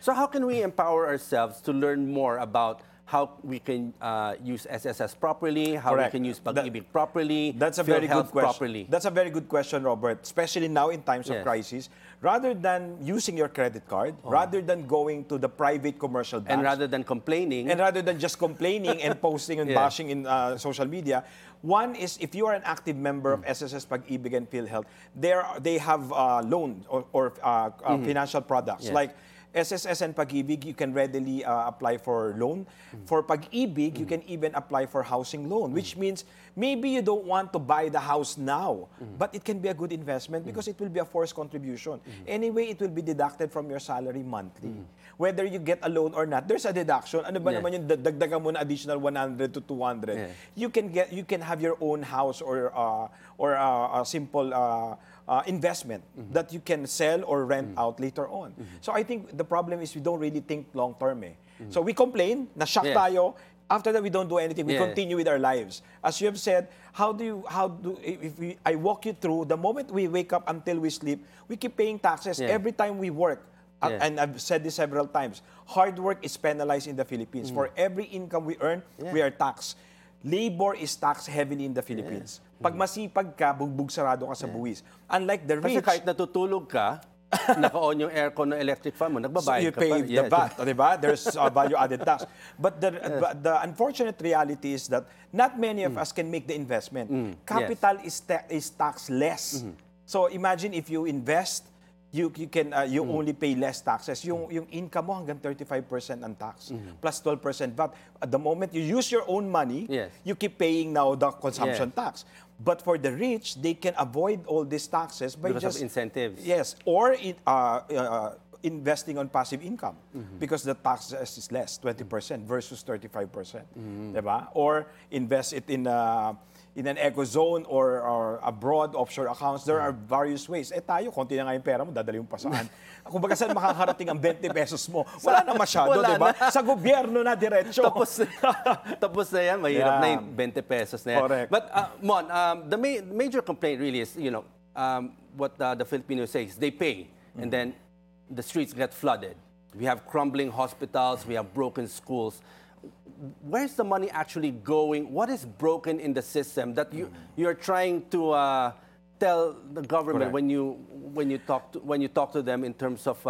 So how can we empower ourselves to learn more about how we can use SSS properly, how Correct. we can use Pag-ibig properly, That's a very good PhilHealth question. properly? That's a very good question, Robert, especially now in times of Yes. crisis. Rather than using your credit card, rather than going to the private commercial banks, And rather than complaining, and rather than just complaining and posting and Yeah. bashing in social media, one is if you are an active member of SSS Pag-ibig and PhilHealth, they have loan or financial products Yes. like SSS and Pag-ibig, you can readily apply for loan. For Pag-ibig, you can even apply for housing loan, which means maybe you don't want to buy the house now, but it can be a good investment because it will be a forced contribution. Anyway, it will be deducted from your salary monthly. Whether you get a loan or not, there's a deduction. Ano ba Yeah. naman yung dagdagan mo na additional 100 to 200? Yeah. You can have your own house or a simple investment that you can sell or rent out later on. So I think the problem is we don't really think long term. So we complain, na-shock Yes. tayo. After that, we don't do anything. We Yeah. continue with our lives. As you have said, I walk you through, the moment we wake up until we sleep, we keep paying taxes Yeah. every time we work. Yeah. And I've said this several times. Hard work is penalized in the Philippines. For every income we earn, we are taxed. Labor is taxed heavily in the Philippines. Pag masipag ka, bugbog sarado ka sa buwis. Unlike the kasi rich, kahit natutulog ka, naka-on yung aircon ng electric fan mo, so nagbabayad you ka pay pa. the Yes. VAT, di ba? There's value-added tax. But the unfortunate reality is that not many of us can make the investment. Capital is taxed less. So imagine if you invest, you only pay less taxes. Yung income mo hanggang 35% ang tax, plus 12% VAT. At the moment you use your own money, Yes. you keep paying now the consumption tax. But for the rich, they can avoid all these taxes by Because just of incentives. Yes, or investing on passive income because the tax is less, 20% versus 35%. Diba? Or invest it in an eco zone or abroad offshore accounts. There are various ways. Tayo, konti na nga yung pera mo, dadali mo pa saan. Kung baga saan makakarating ang 20 pesos mo, wala na masyado, Wala diba? na. Sa gobyerno na diretso. Tapos na yan, mahirap na yung 20 pesos na yan. Correct. But, Mon, the major complaint really is, what the Filipinos say is they pay, and then the streets get flooded. We have crumbling hospitals, we have broken schools. Where's the money actually going? What is broken in the system that you're trying to tell the government Correct. when you talk to them in terms of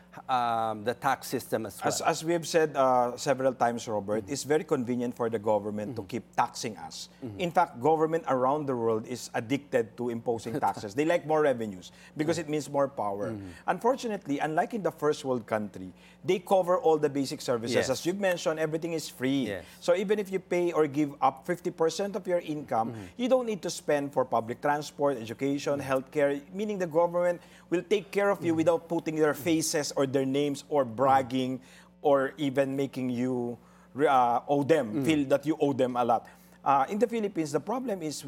the tax system as well? As we have said several times, Robert, it's very convenient for the government to keep taxing us. In fact, government around the world is addicted to imposing taxes. They like more revenues because it means more power. Unfortunately, unlike in the first world country, they cover all the basic services. Yes. As you've mentioned, everything is free. Yes. So even if you pay or give up 50% of your income, you don't need to spend for public transport, education, healthcare, meaning the government will take care of you without putting their faces or their names or bragging or even making you owe them, feel that you owe them a lot. In the Philippines, the problem is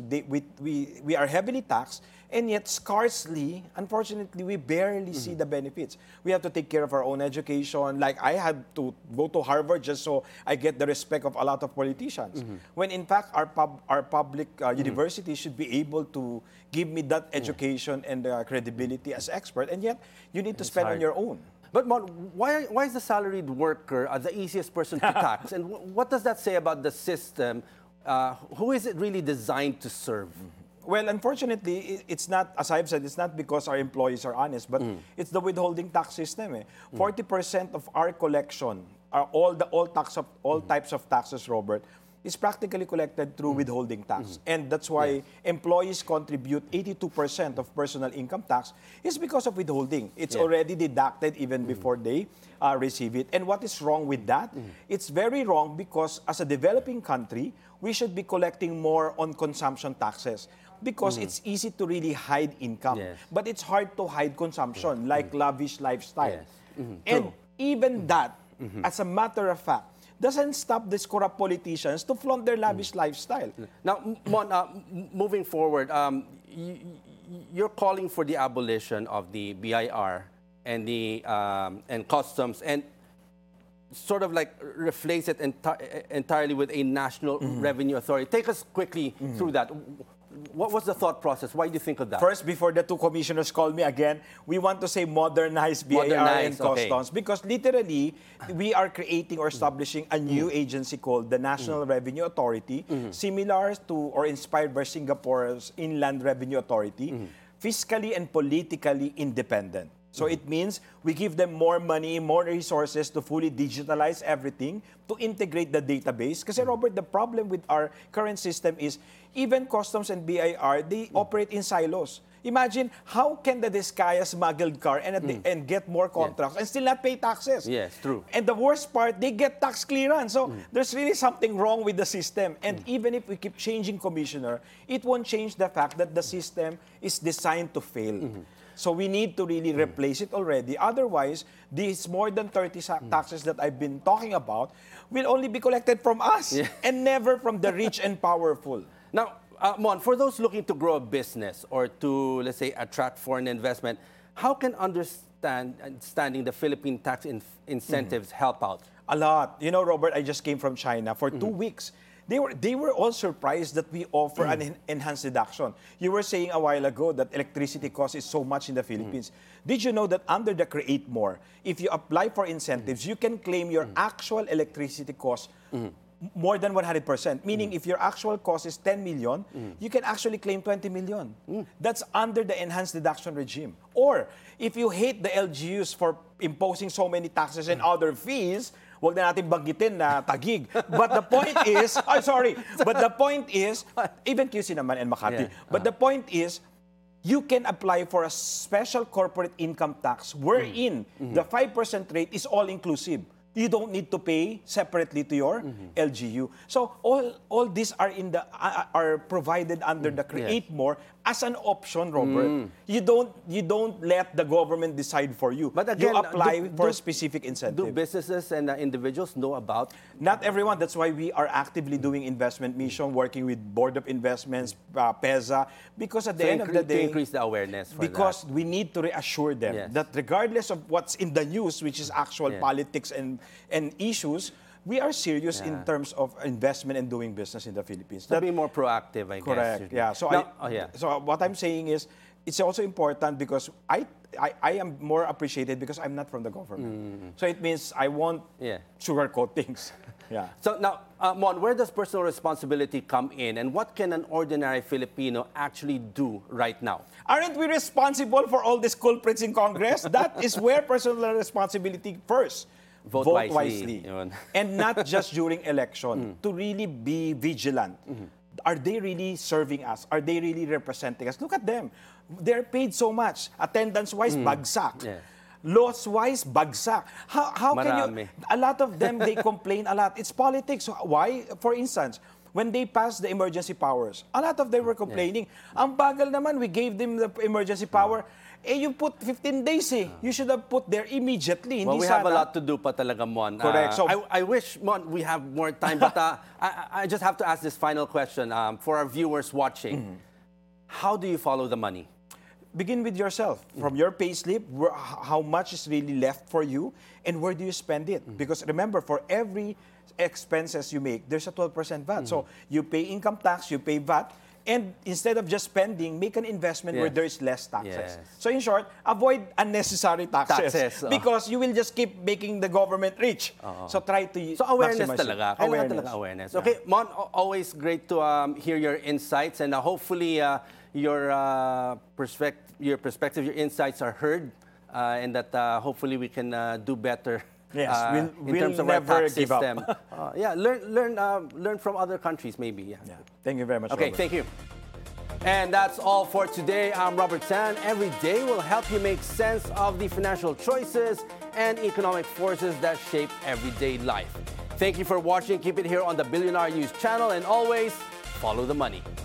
we are heavily taxed, and yet scarcely, unfortunately, we barely see the benefits. We have to take care of our own education. Like I had to go to Harvard just so I get the respect of a lot of politicians. When in fact, our public universities should be able to give me that education and credibility as expert, and yet you need to spend on hard. your own. But Mon, why is the salaried worker the easiest person to tax? And what does that say about the system? Who is it really designed to serve? Well, unfortunately, it's not, as I've said, it's not because our employees are honest, but it's the withholding tax system. 40% of our collection, all types of taxes, Robert, is practically collected through withholding tax. And that's why employees contribute 82% of personal income tax is because of withholding. It's already deducted even before they receive it. And what is wrong with that? It's very wrong because as a developing country, we should be collecting more on consumption taxes because it's easy to really hide income. Yes. But it's hard to hide consumption, like lavish lifestyle. Yes. And True. even that, as a matter of fact, doesn't stop these corrupt politicians to flaunt their lavish lifestyle. Now, Mon, moving forward, you're calling for the abolition of the BIR and the and customs, and sort of like replace it entirely with a national revenue authority. Take us quickly through that. what was the thought process? Why do you think of that? First, before the two commissioners call me again, we want to say modernize BIR and Modernize, okay. customs because literally we are creating or establishing a new agency called the National Revenue Authority, similar to or inspired by Singapore's Inland Revenue Authority, fiscally and politically independent. So it means we give them more money, more resources to fully digitalize everything, to integrate the database. Because, Robert, the problem with our current system is even customs and BIR, they operate in silos. Imagine, how can the Discaya smuggled car and get more contracts and still not pay taxes? Yes, true. And the worst part, they get tax clearance. So there's really something wrong with the system. And even if we keep changing commissioner, it won't change the fact that the system is designed to fail. So we need to really replace it already. Otherwise, these more than 30 taxes that I've been talking about will only be collected from us and never from the rich and powerful. Now, Mon, for those looking to grow a business or to, let's say, attract foreign investment, how can understanding the Philippine tax incentives help out? A lot. You know, Robert, I just came from China for 2 weeks. They were all surprised that we offer an enhanced deduction. You were saying a while ago that electricity cost is so much in the Philippines. Did you know that under the Create More, if you apply for incentives, you can claim your actual electricity cost more than 100%. Meaning, if your actual cost is 10 million, you can actually claim 20 million. That's under the enhanced deduction regime. Or, if you hate the LGUs for imposing so many taxes and other fees, wag na natin banggitin na Taguig. But the point is, but the point is, even QC naman and Makati. But the point is, you can apply for a special corporate income tax wherein the 5% rate is all-inclusive. You don't need to pay separately to your LGU. So all these are are provided under the Create More as an option, Robert. You don't let the government decide for you. But again, you apply for a specific incentive. Do businesses and individuals know about? Not everyone. That's why we are actively doing investment mission, working with Board of Investments, PEZA, because at the end of the day, to increase the awareness for because we need to reassure them that regardless of what's in the news, which is actual politics and issues, we are serious in terms of investment and doing business in the Philippines. To be more proactive, I guess. Correct. Yeah. So so what I'm saying is, it's also important because I am more appreciated because I'm not from the government. So it means I won't sugarcoat things. So now, Mon, where does personal responsibility come in, and what can an ordinary Filipino actually do right now? Aren't we responsible for all these culprits in Congress? That is where personal responsibility first. Vote wisely. And not just during election, to really be vigilant. Are they really serving us? Are they really representing us? Look at them. They're paid so much. Attendance-wise, bagsak. Laws-wise, bagsak. How can you... A lot of them, they complain a lot. It's politics. Why? For instance, when they passed the emergency powers, a lot of them were complaining. Ang bagal naman, we gave them the emergency power. You put 15 days You should have put there immediately. Well, we have a lot to do pa talaga, Mon. Correct. So I wish, Mon, we have more time, but I just have to ask this final question for our viewers watching. How do you follow the money? Begin with yourself. From your payslip, how much is really left for you, and where do you spend it? Because remember, for every expenses you make, there's a 12% VAT. So you pay income tax, you pay VAT, and instead of just spending, make an investment where there is less taxes. So in short, avoid unnecessary taxes. Because you will just keep making the government rich. So try to So awareness maximize talaga. Awareness. Awareness. Okay, Mon, always great to hear your insights, and hopefully your perspective, your insights are heard, and that hopefully we can do better. Yes, in terms of our tax system. Learn from other countries, maybe. Thank you very much. Okay, Robert. thank you. And that's all for today. I'm Robert Tan. Every day will help you make sense of the financial choices and economic forces that shape everyday life. Thank you for watching. Keep it here on the Billionaire News channel, and always follow the money.